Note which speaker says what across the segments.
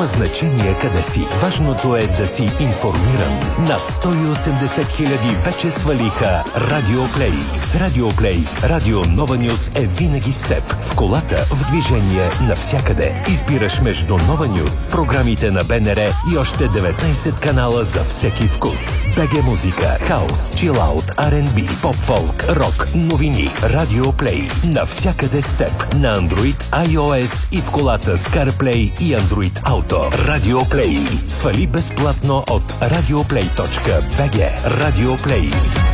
Speaker 1: Няма значение къде си. Важното е да си информиран. Над 180 хиляди вече свалиха Радиоплей. С Радиоплей Радио Нова Нюс е винаги с теб. В колата, в движение, навсякъде. Избираш между Нова Нюс, програмите на БНР и още 19 канала за всеки вкус. БГ музика, хаус, чилаут, R&B, поп-фолк, рок, новини. Радиоплей. Навсякъде с теб. На Android, iOS и в колата с CarPlay и Android Auto. Радиоплей. Свали безплатно от radioplay.bg. Радиоплей.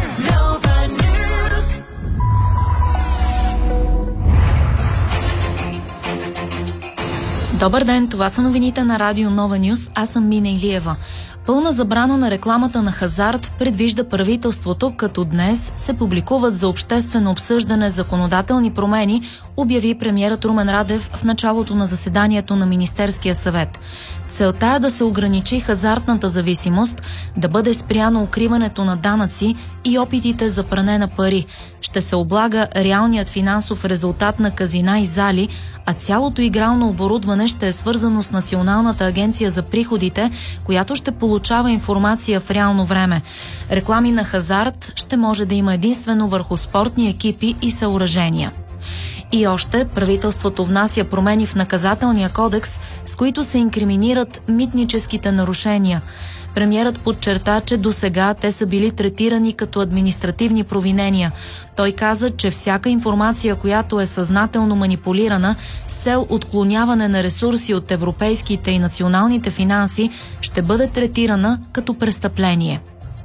Speaker 2: Добър ден, това са новините на Радио Нова Нюс. Аз съм Мина Илиева. Пълна забрана на рекламата на хазарт предвижда правителството, като днес се публикуват за обществено обсъждане законодателни промени, обяви премиерът Румен Радев в началото на заседанието на Министерския съвет. Целта е да се ограничи хазартната зависимост, да бъде спряно укриването на данъци и опитите за пране на пари. Ще се облага реалният финансов резултат на казина и зали, а цялото игрално оборудване ще е свързано с Националната агенция за приходите, която ще получава информация в реално време. Реклами на хазарт ще може да има единствено върху спортни екипи и съоръжения. И още, правителството внася промени в наказателния кодекс, с които се инкриминират митническите нарушения. Премиерът подчерта, че досега те са били третирани като административни провинения. Той каза, че всяка информация, която е съзнателно манипулирана с цел отклоняване на ресурси от европейските и националните финанси, ще бъде третирана като престъпление.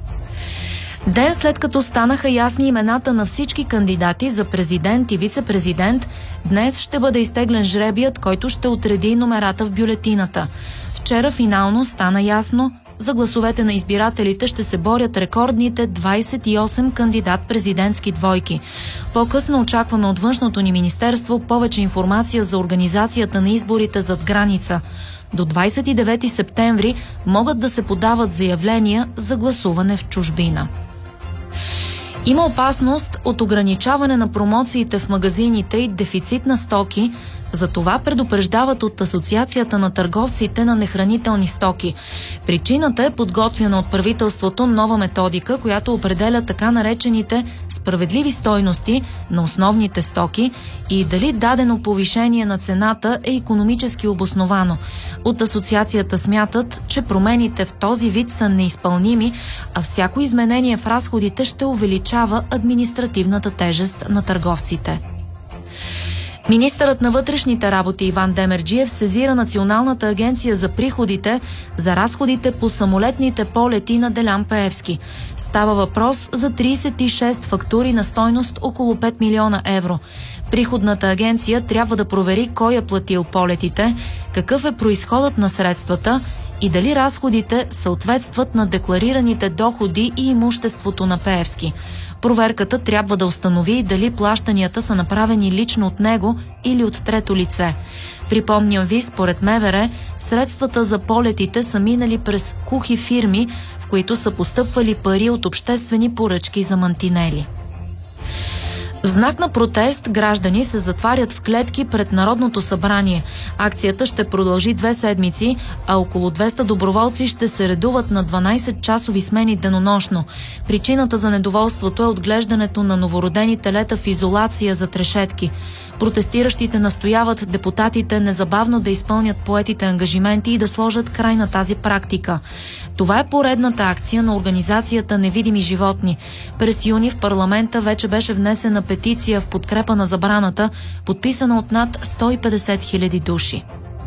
Speaker 2: Ден след като станаха ясни имената на всички кандидати за президент и вице-президент, днес ще бъде изтеглен жребият, който ще отреди номерата в бюлетината. Вчера финално стана ясно, за гласовете на избирателите ще се борят рекордните 28 кандидат-президентски двойки. По-късно очакваме от външното ни министерство повече информация за организацията на изборите зад граница. До 29 септември могат да се подават заявления за гласуване в чужбина. Има опасност от ограничаване на промоциите в магазините и дефицит на стоки. За това предупреждават от Асоциацията на търговците на нехранителни стоки. Причината е подготвена от правителството нова методика, която определя така наречените справедливи стойности на основните стоки и дали дадено повишение на цената е икономически обосновано. От асоциацията смятат, че промените в този вид са неизпълними, а всяко изменение в разходите ще увеличава административната тежест на търговците. Министърът на вътрешните работи Иван Демерджиев сезира Националната агенция за приходите за разходите по самолетните полети на Делян Пеевски. Става въпрос за 36 фактури на стойност около 5 милиона евро. Приходната агенция трябва да провери кой е платил полетите, какъв е произходът на средствата и дали разходите съответстват на декларираните доходи и имуществото на Пеевски. Проверката трябва да установи дали плащанията са направени лично от него или от трето лице. Припомням ви, според МВР, средствата за полетите са минали през кухи фирми, в които са постъпвали пари от обществени поръчки за мантинели. В знак на протест граждани се затварят в клетки пред Народното събрание. Акцията ще продължи 2 седмици, а около 200 доброволци ще се редуват на 12-часови смени денонощно. Причината за недоволството е отглеждането на новородени телета в изолация зад решетки. Протестиращите настояват депутатите незабавно да изпълнят поетите ангажименти и да сложат край на тази практика. Това е поредната акция на организацията Невидими животни. През юни в парламента вече беше внесена петиция в подкрепа на забраната, подписана от над 150 хиляди души.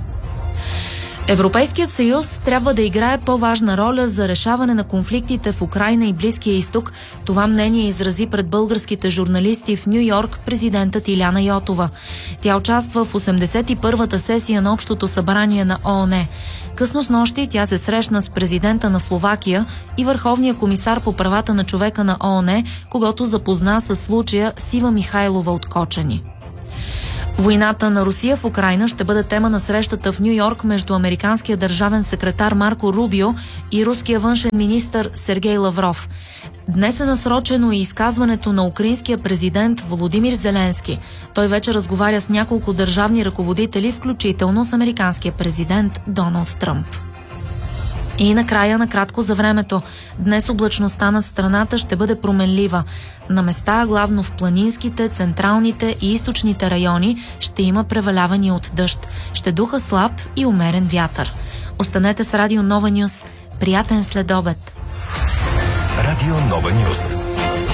Speaker 2: Европейският съюз трябва да играе по-важна роля за решаване на конфликтите в Украйна и Близкия изток. Това мнение изрази пред българските журналисти в Ню Йорк президентът Иляна Йотова. Тя участва в 81-та сесия на Общото събрание на ООН. Късно снощи тя се срещна с президента на Словакия и върховния комисар по правата на човека на ООН, когото запозна със случая Сива Михайлова от Кочани. Войната на Русия в Украйна ще бъде тема на срещата в Ню Йорк между американския държавен секретар Марко Рубио и руския външен министър Сергей Лавров. Днес е насрочено и изказването на украинския президент Володимир Зеленски. Той вече разговаря с няколко държавни ръководители, включително с американския президент Доналд Тръмп. И накрая, накратко за времето. Днес облачността над страната ще бъде променлива. На места, главно в планинските, централните и източните райони, ще има превалявания от дъжд. Ще духа слаб и умерен вятър. Останете с Радио Нова Нюс. Приятен следобед!
Speaker 1: Радио Нова Нюс.